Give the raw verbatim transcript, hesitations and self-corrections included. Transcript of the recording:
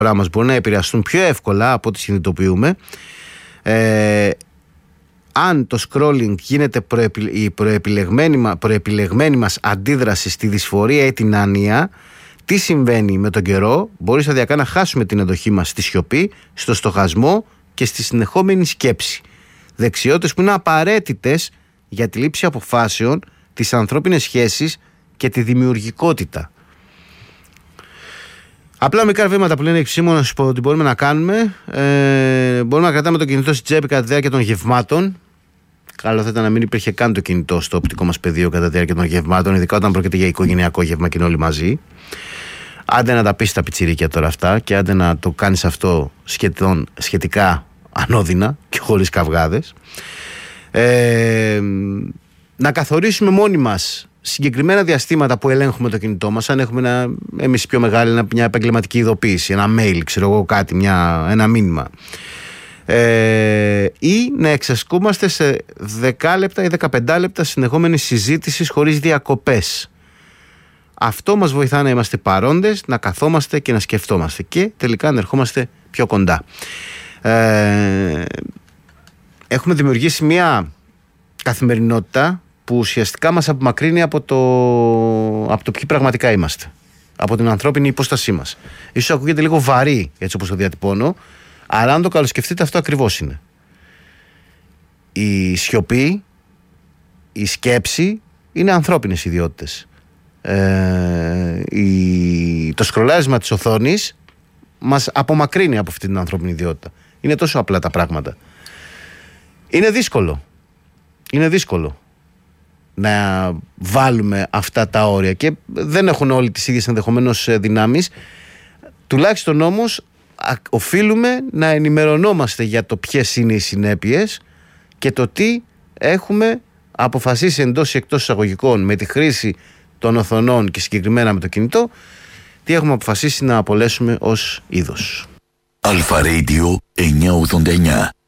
μας μπορεί να επηρεαστούν πιο εύκολα από ό,τι συνειδητοποιούμε. Ε, αν το scrolling γίνεται προεπι, η προεπιλεγμένη, προεπιλεγμένη μας αντίδραση στη δυσφορία ή την άνοια, τι συμβαίνει με τον καιρό? Μπορεί σταδιακά να χάσουμε την εντοχή μας στη σιωπή, στο στοχασμό και στη συνεχόμενη σκέψη. Δεξιότητες που είναι απαραίτητες για τη λήψη αποφάσεων, τις ανθρώπινες σχέσεις και τη δημιουργικότητα. Απλά μικρά βήματα που λένε οι ψήμονες ότι μπορούμε να κάνουμε. Ε, μπορούμε να κρατάμε το κινητό στη τσέπη κατά τη διάρκεια των γευμάτων. Καλό θα ήταν να μην υπήρχε καν το κινητό στο οπτικό μας πεδίο κατά τη διάρκεια των γευμάτων, ειδικά όταν πρόκειται για οικογενειακό γεύμα και είναι όλοι μαζί. Άντε να τα πεις στα πιτσιρίκια τώρα αυτά και άντε να το κάνεις αυτό σχετικά, σχετικά ανώδυνα και χωρίς καυγάδες. Ε, να καθορίσουμε μόνοι μας συγκεκριμένα διαστήματα που ελέγχουμε το κινητό μας. Αν έχουμε ένα, εμείς πιο μεγάλη, μια επαγγελματική ειδοποίηση, ένα mail, ξέρω εγώ κάτι, μια, ένα μήνυμα. Ε, ή να εξασκούμαστε σε δέκα λεπτά ή δεκαπέντε λεπτά συνεχόμενης συζήτησης χωρίς διακοπές. Αυτό μας βοηθά να είμαστε παρόντες, να καθόμαστε και να σκεφτόμαστε και τελικά να ερχόμαστε πιο κοντά. Ε, έχουμε δημιουργήσει μια καθημερινότητα που ουσιαστικά μας απομακρύνει από το, από το ποιοι πραγματικά είμαστε, από την ανθρώπινη υπόστασή μας. Ίσως ακούγεται λίγο βαρύ έτσι όπως το διατυπώνω, αλλά αν το καλοσκεφτείτε αυτό ακριβώς είναι. Η σιωπή, η σκέψη είναι ανθρώπινες ιδιότητες. Ε, η, το σκρολάρισμα της οθόνης μας απομακρύνει από αυτή την ανθρώπινη ιδιότητα. Είναι τόσο απλά τα πράγματα. Είναι δύσκολο. Είναι δύσκολο να βάλουμε αυτά τα όρια και δεν έχουν όλοι τις ίδιες ενδεχομένως δυνάμεις. Τουλάχιστον όμως οφείλουμε να ενημερωνόμαστε για το ποιες είναι οι συνέπειες και το τι έχουμε αποφασίσει εντός ή εκτός εισαγωγικών με τη χρήση των οθονών και συγκεκριμένα με το κινητό, τι έχουμε αποφασίσει να απολέσουμε ως είδος. Αλφα Radio εννιακόσια ογδόντα εννιά.